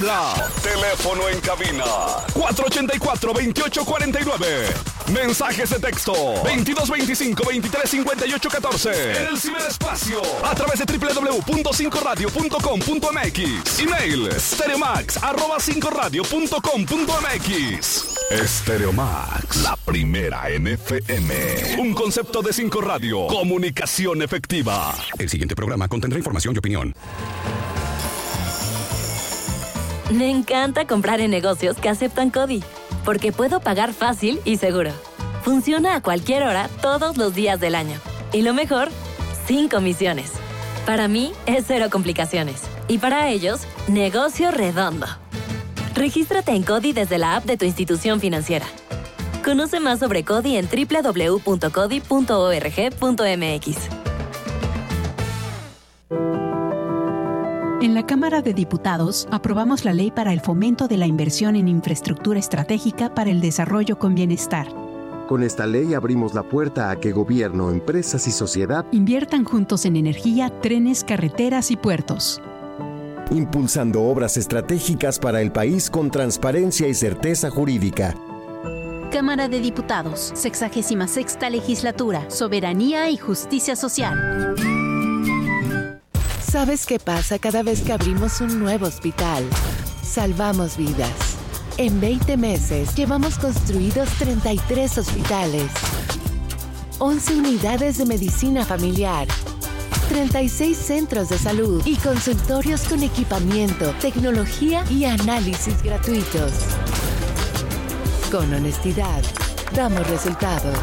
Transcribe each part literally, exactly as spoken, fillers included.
habla. Teléfono en cabina cuatro ochenta y cuatro, veintiocho cuarenta y nueve. Mensajes de texto veintidós veinticinco, veintitrés cincuenta y ocho catorce. En el ciberespacio a través de doble u doble u doble u punto cinco radio punto com punto m x. Email stereomax arroba cinco radio punto com punto m x. Stereomax, la primera en F M. Un concepto de Cinco Radio. Comunicación efectiva. El siguiente programa contendrá información y opinión. Me encanta comprar en negocios que aceptan CODI, porque puedo pagar fácil y seguro. Funciona a cualquier hora, todos los días del año. Y lo mejor, sin comisiones. Para mí, es cero complicaciones. Y para ellos, negocio redondo. Regístrate en CODI desde la app de tu institución financiera. Conoce más sobre CODI en doble u doble u doble u punto codi punto org punto m x. En la Cámara de Diputados aprobamos la Ley para el Fomento de la Inversión en Infraestructura Estratégica para el Desarrollo con Bienestar. Con esta ley abrimos la puerta a que gobierno, empresas y sociedad inviertan juntos en energía, trenes, carreteras y puertos, impulsando obras estratégicas para el país con transparencia y certeza jurídica. Cámara de Diputados, sexagésima sexta Legislatura, Soberanía y Justicia Social. ¿Sabes qué pasa cada vez que abrimos un nuevo hospital? Salvamos vidas. En veinte meses llevamos construidos treinta y tres hospitales, once unidades de medicina familiar, treinta y seis centros de salud y consultorios con equipamiento, tecnología y análisis gratuitos. Con honestidad, damos resultados.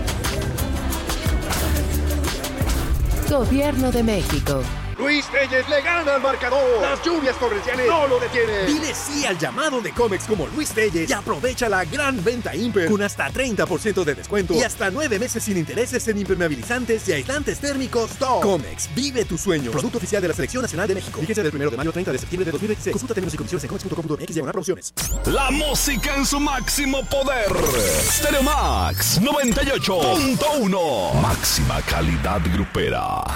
Gobierno de México. Luis Telles le gana al marcador. Las lluvias torrenciales no lo detienen. Dile sí al llamado de Comex como Luis Telles y aprovecha la gran venta Imper con hasta treinta por ciento de descuento y hasta nueve meses sin intereses en impermeabilizantes y aislantes térmicos Top. Comex, vive tu sueño. Producto oficial de la Selección Nacional de México. Vigencia del primero de mayo al treinta de septiembre de dos mil veintiséis. Consulta términos y condiciones en comex punto com punto m x diagonal promociones. La música en su máximo poder. Stereomax noventa y ocho punto uno. Máxima calidad grupera.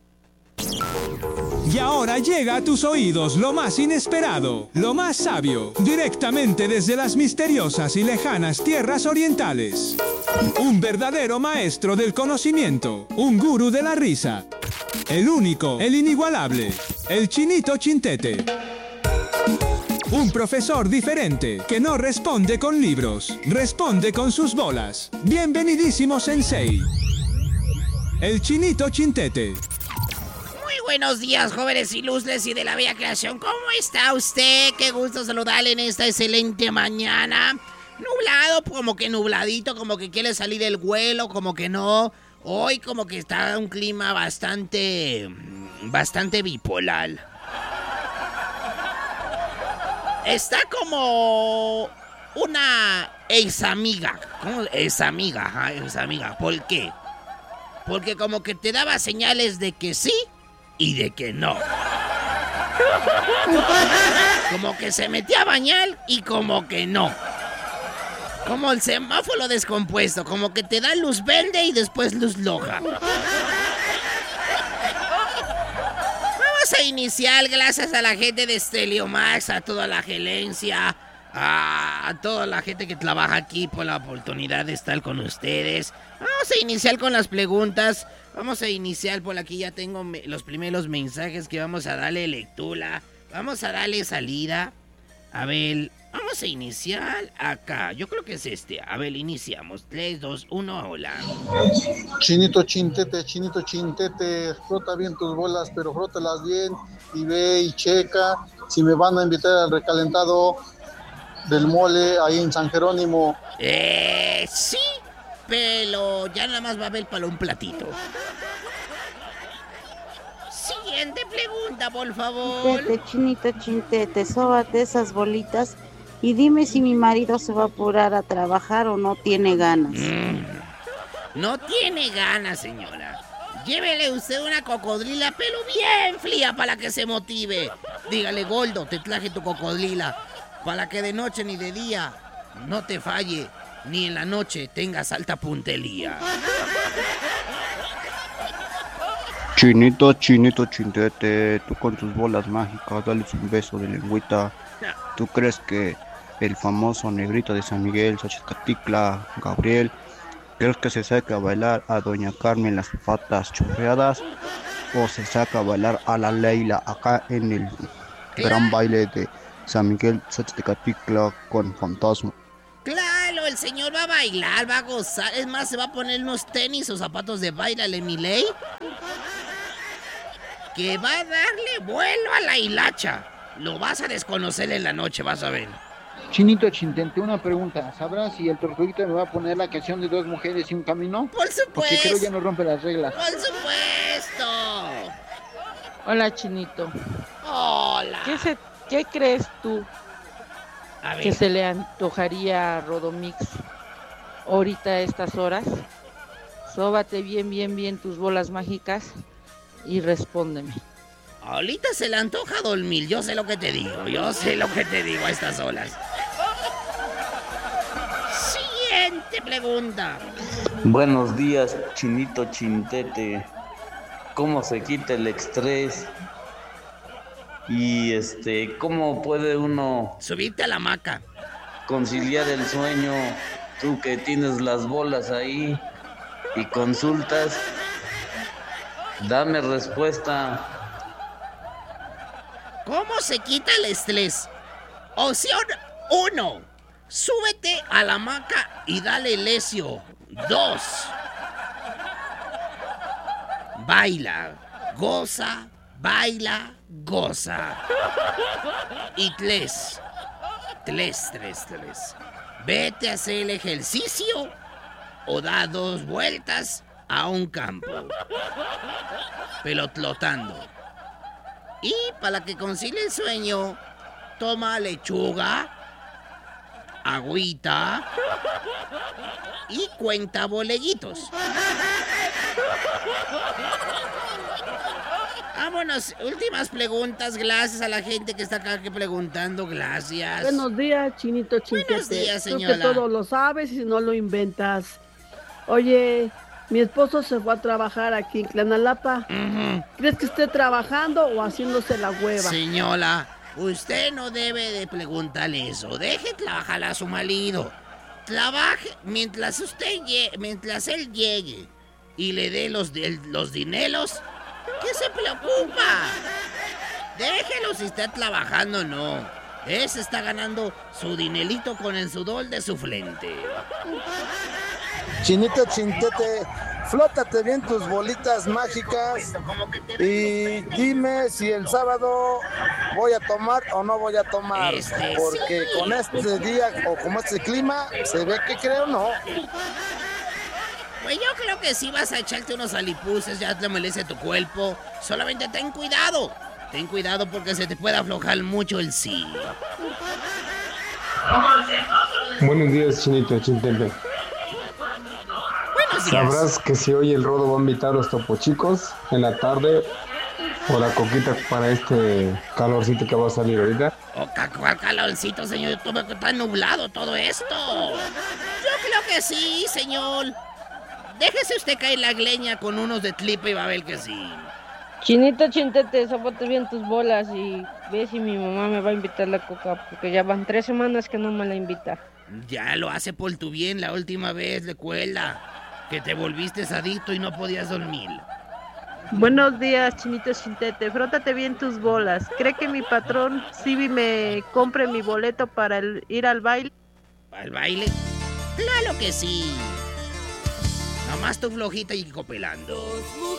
Y ahora llega a tus oídos lo más inesperado, lo más sabio, directamente desde las misteriosas y lejanas tierras orientales. Un verdadero maestro del conocimiento, un gurú de la risa. El único, el inigualable, el Chinito Chintete. Un profesor diferente que no responde con libros, responde con sus bolas. Bienvenidísimo, Sensei. El Chinito Chintete. Buenos días, jóvenes ilustres y de la bella creación. ¿Cómo está usted? Qué gusto saludarle en esta excelente mañana. Nublado, como que nubladito, como que quiere salir el vuelo, como que no. Hoy como que está un clima bastante... bastante bipolar. Está como... una ex-amiga. ¿Cómo? Ex-amiga, ajá, ex-amiga. ¿Por qué? Porque como que te daba señales de que sí y de que no. Como que se metía a bañar y como que no. Como el semáforo descompuesto, como que te da luz verde y después luz loja. Vamos a iniciar, gracias a la gente de Stereomax, a toda la gerencia, a toda la gente que trabaja aquí por la oportunidad de estar con ustedes. Vamos a iniciar con las preguntas. Vamos a iniciar por aquí, ya tengo me- los primeros mensajes que vamos a darle lectura. Vamos a darle salida. A ver, vamos a iniciar acá. Yo creo que es este. A ver, iniciamos. tres, dos, uno, hola. Chinito Chintete, Chinito Chintete, frota bien tus bolas, pero frótalas bien y ve y checa si me van a invitar al recalentado del mole ahí en San Jerónimo. Eh, sí, pero ya nada más va a haber para un platito. Siguiente pregunta, por favor. Chintete, Chinito Chintete, sóbate esas bolitas y dime si mi marido se va a apurar a trabajar o no tiene ganas. Mm, no tiene ganas, señora. Llévele usted una cocodrila, pero bien fría para que se motive. Dígale, Goldo, te traje tu cocodrila, para que de noche ni de día no te falle, ni en la noche tengas alta puntería. Chinito, Chinito Chintete, tú con tus bolas mágicas, dales un beso de lengüita. ¿tú crees que el famoso negrito de San Miguel, Xochicatlicla, Gabriel, crees que se saca a bailar a doña Carmen las patas chorreadas o se saca a bailar a la Leila acá en el gran baile de San Miguel, Xochicatlicla con fantasma? Claro, el señor va a bailar, va a gozar. Es más, se va a poner unos tenis o zapatos de baile, mi ley, que va a darle vuelo a la hilacha. Lo vas a desconocer en la noche, vas a ver. Chinito Chintente, una pregunta. ¿Sabrás si el Tortuguito me va a poner la canción de Dos Mujeres y un Camino? Por supuesto. Porque creo ya no rompe las reglas. Por supuesto. Hola, Chinito. Hola. ¿Qué, se, qué crees tú a ver. que se le antojaría a Rodomix ahorita a estas horas? Sóbate bien, bien, bien tus bolas mágicas y respóndeme. Ahorita se le antoja dormir, yo sé lo que te digo, yo sé lo que te digo a estas horas. Siguiente pregunta. Buenos días, Chinito Chintete. ¿Cómo se quita el estrés? Y este, ¿cómo puede uno subirte a la hamaca? Conciliar el sueño, tú que tienes las bolas ahí y consultas. Dame respuesta. ¿Cómo se quita el estrés? Opción uno. Súbete a la hamaca y dale lecio. Dos. Baila, goza, baila, goza. Y tres. Tres, tres, tres. Vete a hacer el ejercicio o da dos vueltas a un campo. Pelotlotando. Y para que concilie el sueño, toma lechuga, agüita y cuenta boleguitos. Vámonos, últimas preguntas, gracias a la gente que está acá que preguntando, gracias. Buenos días, Chinito Chintete. Buenos días, señora. Tú que todo lo sabes y si no lo inventas. Oye, mi esposo se fue a trabajar aquí en Tlanalapa. Uh-huh. ¿Crees que esté trabajando o haciéndose la hueva? Señora, usted no debe de preguntarle eso. Deje trabajar a su marido. Trabaje mientras usted llegue, mientras él llegue y le dé los, los dineros. ¿Qué se preocupa? Déjelo si está trabajando o no. Ese está ganando su dinerito con el sudor de su frente. Chinito Chintete, flótate bien tus bolitas mágicas y dime si el sábado voy a tomar o no voy a tomar, este, porque sí. Con este día o como este clima se ve que creo no. Pues yo creo que sí vas a echarte unos alipuses, ya te merece tu cuerpo, solamente ten cuidado, ten cuidado porque se te puede aflojar mucho el sí. Buenos días, Chinito Chintete. Sabrás que si hoy el Rodo va a invitar a los Topo Chicos en la tarde o la coquita para este calorcito que va a salir ahorita. Oh, ¿cuál calorcito, señor? Está nublado todo esto. Yo creo que sí, señor. Déjese usted caer la gleña con unos de clipa y va a ver que sí. Chinito Chintete, zapate bien tus bolas y ve si mi mamá me va a invitar la coca, porque ya van tres semanas que no me la invita. Ya lo hace por tu bien, la última vez, recuerda. Que te volviste adicto y no podías dormir. Buenos días, Chinito Chintete. Frótate bien tus bolas. ¿Cree que mi patrón Civi me compre mi boleto para el, ir al baile? ¿Al baile? ¡Claro que sí! Nomás tú flojita y copelando.